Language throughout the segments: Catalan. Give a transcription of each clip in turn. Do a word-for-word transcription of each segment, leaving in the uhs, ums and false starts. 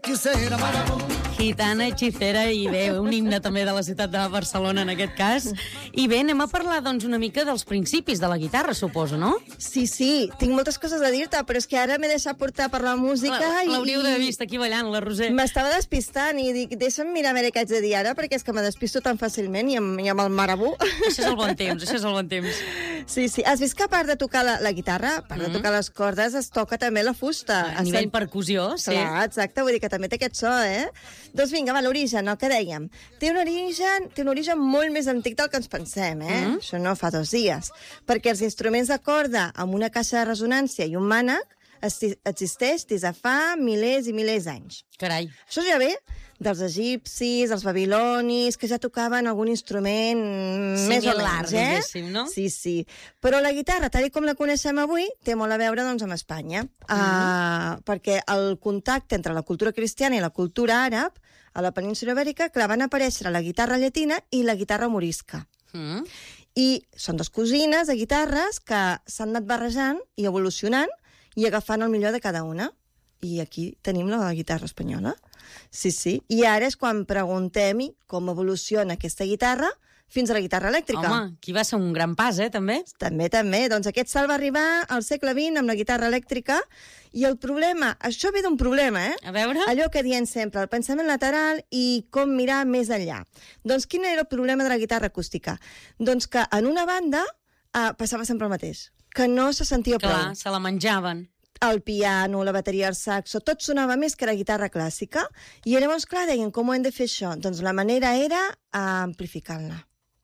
Hechicera, marabú. Gitana, hechicera, i bé, un himne també de la ciutat de Barcelona en aquest cas. I bé, anem a parlar doncs una mica dels principis de la guitarra, suposo, no? Sí, sí, tinc moltes coses a dir-te, però és que ara m'he deixat portar per la música La- i... L'hauríeu d'haver vist aquí ballant, la Roser. M'estava despistant i dic, deixa'm mirar a veure què haig de dir ara, perquè és que me despisto tan fàcilment i amb, i amb el marabú. Això és el bon temps, això és el bon temps. Sí, sí. Has vist que a part de tocar la, la guitarra, a part Mm. de tocar les cordes, es toca també la fusta. A nivell Estan- percussió, sí. Clar, exacte, vull dir que també té aquest so, eh? Doncs vinga, va, l'origen, el que dèiem. Té un origen, té un origen molt més antic del que ens pensem, eh? Mm. Això no fa dos dies. Perquè els instruments de corda amb una caixa de resonància i un mànec esti- existeix des de fa milers i milers d'anys. Carai. Això ja ve dels egipcis, dels babilonis, que ja tocaven algun instrument més o Similar, menys, eh? diguéssim, no? Sí, sí. Però la guitarra, tal i com la coneixem avui, té molt a veure doncs, amb Espanya. Mm. Uh, perquè el contacte entre la cultura cristiana i la cultura àrab a la península ibèrica, clar, van aparèixer la guitarra llatina i la guitarra morisca. Mm. I són dos cosines de guitarres que s'han anat barrejant i evolucionant i agafant el millor de cada una. I aquí tenim la guitarra espanyola. Sí, sí. I ara és quan preguntem com evoluciona aquesta guitarra fins a la guitarra elèctrica. Home, aquí va ser un gran pas, eh, també? També, també. Doncs aquest salt va arribar al segle vint amb la guitarra elèctrica i el problema, això ve d'un problema, eh? A veure... Allò que diem sempre, el pensament lateral i com mirar més enllà. Doncs quin era el problema de la guitarra acústica? Doncs que en una banda eh, passava sempre el mateix, que no se sentia Clar, prou. se la menjaven. El piano, la bateria, el saxo, tot sonava més que la guitarra clàssica. I llavors, clar, deien, com ho hem de fer això? Doncs la manera era amplificant-la.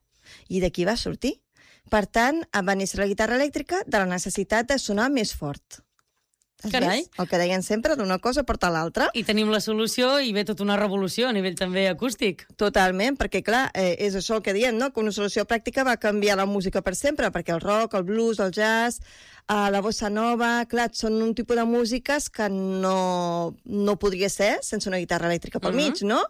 I d'aquí va sortir. Per tant, va néixer la guitarra elèctrica de la necessitat de sonar més fort. Has Carai. vist? El que deien sempre, d'una cosa porta a l'altra. I tenim la solució i ve tota una revolució a nivell també acústic. Totalment, perquè clar, eh, és això el que diem, no? Que una solució pràctica va canviar la música per sempre, perquè el rock, el blues, el jazz, eh, la bossa nova, clar, són un tipus de músiques que no, no podria ser sense una guitarra elèctrica pel Mhm. mig, no?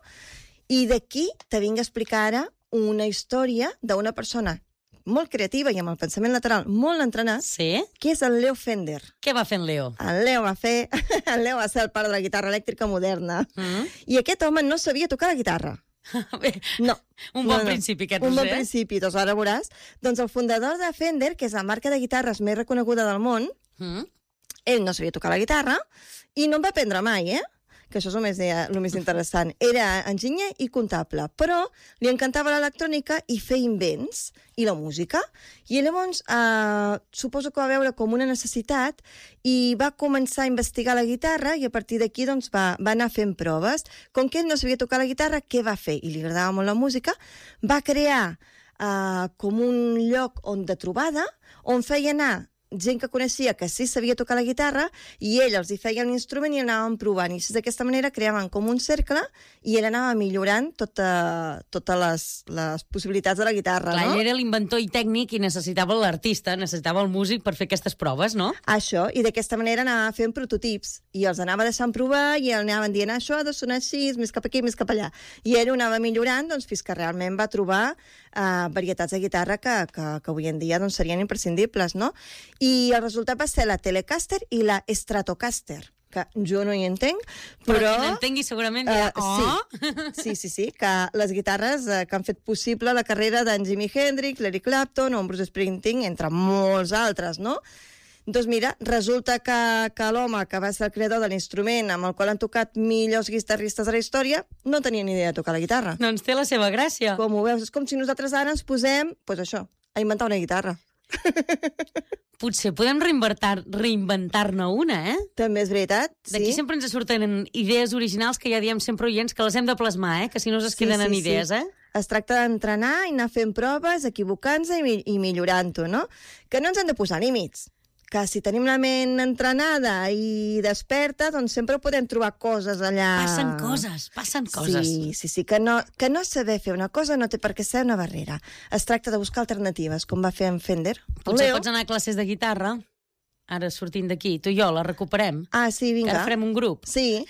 I d'aquí te vinc a explicar ara una història d'una persona molt creativa i amb el pensament lateral molt entrenat, Sí? que és el Leo Fender. Què va fer en Leo? El Leo va fer... El Leo va ser el pare de la guitarra elèctrica moderna. Mm. I aquest home no sabia tocar la guitarra. Bé, No. un no, bon no. principi aquest, Un bon Roser. principi, doncs ara veuràs. Doncs el fundador de Fender, que és la marca de guitarres més reconeguda del món, Mm. ell no sabia tocar la guitarra i no en va aprendre mai, eh? Que això és el més, el més interessant. Era enginyer i comptable, però li encantava l'electrònica i fer invents i la música. I llavors eh, suposo que va veure com una necessitat i va començar a investigar la guitarra i a partir d'aquí doncs, va, va anar fent proves. Com que ell no sabia tocar la guitarra, què va fer? I li agradava molt la música, va crear eh, com un lloc on de trobada on feia anar gent que coneixia que sí sabia tocar la guitarra i ell els hi feia l'instrument i anaven provant. I d'aquesta manera creaven com un cercle i ell anava millorant tota, totes les, les possibilitats de la guitarra, Clar, no? ell era l'inventor i tècnic i necessitava l'artista, necessitava el músic per fer aquestes proves, no? Això, i d'aquesta manera anava fent prototips i els anava deixant provar i el anaven dient això ha de sonar així, més cap aquí, més cap allà. I ell ho anava millorant doncs, fins que realment va trobar eh, varietats de guitarra que, que, que avui en dia doncs, serien imprescindibles, no? I el resultat va ser la Telecaster i la Stratocaster, que jo no hi entenc, Però, però... qui n'entengui segurament dirà, Eh, oh! sí, sí, sí, que les guitarres eh, que han fet possible la carrera d'en Jimi Hendrix, l'Eric Clapton o en Bruce Springsteen, entre molts altres, no? Doncs mira, resulta que, que l'home que va ser el creador de l'instrument amb el qual han tocat millors guitarristes de la història no tenia ni idea de tocar la guitarra. Doncs té la seva gràcia. Com ho veus? És com si nosaltres ara ens posem, doncs això, a inventar una guitarra. Potser podem reinventar- reinventar-ne una, eh? També és veritat, D'aquí sí. sempre ens surten idees originals que ja diem sempre oients que les hem de plasmar, eh? Que si no es Sí, queden sí, en sí. idees, eh? Es tracta d'entrenar i anar fent proves, equivocant-se i, mi- i millorant-ho, no? Que no ens hem de posar límits. Que si tenim la ment entrenada i desperta, doncs sempre podem trobar coses allà... Passen coses, passen coses. Sí, sí, sí, que no, que no saber fer una cosa no té per què ser una barrera. Es tracta de buscar alternatives, com va fer en Fender. Potser Leo. pots anar a classes de guitarra, ara sortint d'aquí, tu i jo la recuperem. Ah, sí, Que vinga. ara farem un grup. Sí.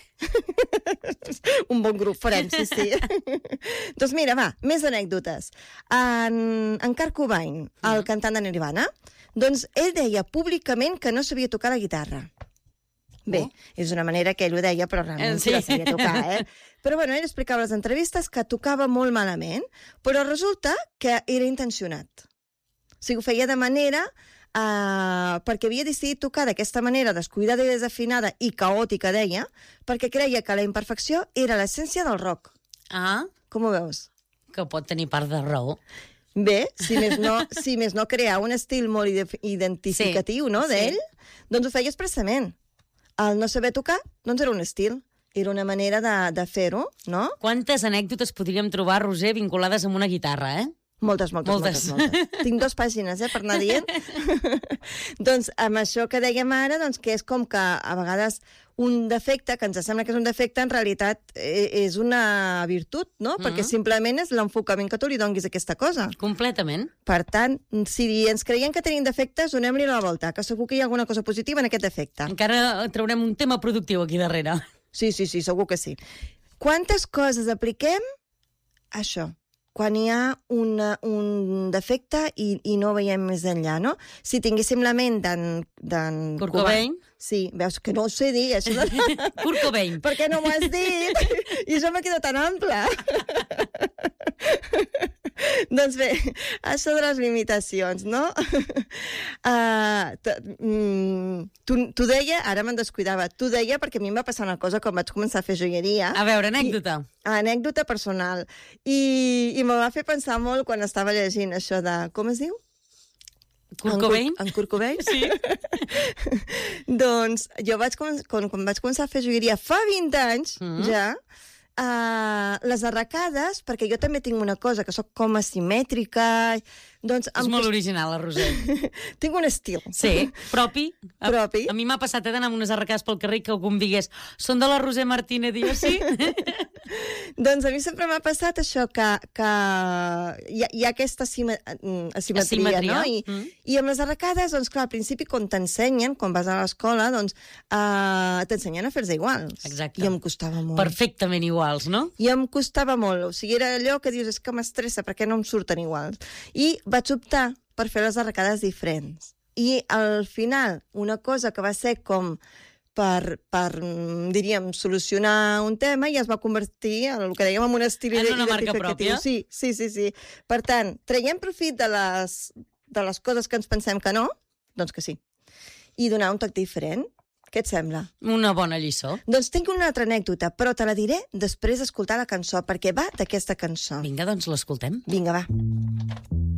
Un bon grup farem, sí, sí. Doncs mira, va, més anècdotes. En, en Kurt Cobain, el cantant de Nirvana, doncs ell deia públicament que no sabia tocar la guitarra. Bé, Oh. és una manera que ell ho deia, però realment Eh, sí. sí la sabia tocar, eh? Però bueno, ell explicava a les entrevistes que tocava molt malament, però resulta que era intencionat. O sigui, ho feia de manera... Uh, perquè havia decidit tocar d'aquesta manera descuidada i desafinada i caòtica, deia, perquè creia que la imperfecció era l'essència del rock. Ah, Com ho veus? que pot tenir part de raó. Bé, si més no, si més no crear un estil molt ide- identificatiu, Sí, no, sí. d'ell, doncs ho feia expressament. El no saber tocar, doncs era un estil. Era una manera de, de fer-ho, no? Quantes anècdotes podríem trobar, Roser, vinculades amb una guitarra, eh? Moltes, moltes, moltes, Moltes. moltes. Tinc dues pàgines, eh, per anar dient. Doncs amb això que dèiem ara, doncs que és com que a vegades un defecte, que ens sembla que és un defecte, en realitat eh, és una virtut, no? Mm-hmm. Perquè simplement és l'enfocament que tu li donguis a aquesta cosa. Completament. Per tant, si ens creiem que tenim defectes, donem-li la volta, que segur que hi ha alguna cosa positiva en aquest defecte. Encara traurem un tema productiu aquí darrere. Sí, sí, sí, segur que sí. Quantes coses apliquem? Això. Quan hi ha una, un defecte i, i no veiem més enllà, no? Si tinguéssim la ment d'en... Kurt Cobain. Sí, veus que no ho sé dir, això de... Kurt Cobain. Per què no m'ho has dit? I això m'ha quedat tan ample. Doncs bé, això de les limitacions, no? Uh, T'ho deia, ara me'n descuidava, t'ho deia perquè a mi em va passar una cosa quan vaig començar a fer joieria. A veure, anècdota. I, anècdota personal. I, i me va fer pensar molt quan estava llegint això de... Com es diu? Kurt Cobain? En Kurt Cobain? Sí. Doncs jo vaig, quan, quan vaig començar a fer joieria fa vint anys, mm-hmm. ja, uh, les arracades, perquè jo també tinc una cosa, que sóc com asimètrica, doncs... És molt original, la Roser. Tinc un estil. Sí, propi. A, Propi. A mi m'ha passat eh, d'anar amb unes arracades pel carrer que algú em digués són de la Roser Martínez, i jo sí. Doncs a mi sempre m'ha passat això, que, que hi, ha, hi ha aquesta asime, asimetria, Asimetria. no? I, mm. I amb les arracades, doncs clar, al principi quan t'ensenyen, quan vas a l'escola, doncs uh, t'ensenyen a fer-se iguals. Exacte. I em costava molt. Perfectament iguals, no? I em costava molt. O sigui, era allò que dius, és que m'estressa, perquè no em surten iguals. I vaig optar per fer les arracades diferents. I al final, una cosa que va ser com per, per diríem, solucionar un tema i es va convertir en el que dèiem en un estil En una marca identificatiu. pròpia. Sí, sí, sí, sí. Per tant, traiem profit de les, de les coses que ens pensem que no, doncs que sí. I donar un toc diferent. Què et sembla? Una bona lliçó. Doncs tinc una altra anècdota, però te la diré després d'escoltar la cançó, perquè va d'aquesta cançó. Vinga, doncs l'escoltem. Vinga, va.